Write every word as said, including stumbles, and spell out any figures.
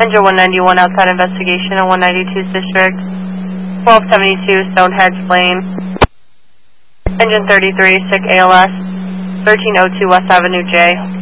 Engine one ninety-one outside investigation in one ninety-two District, twelve seventy-two Stonehenge Lane. Engine thirty-three, sick A L S, thirteen oh two West Avenue J.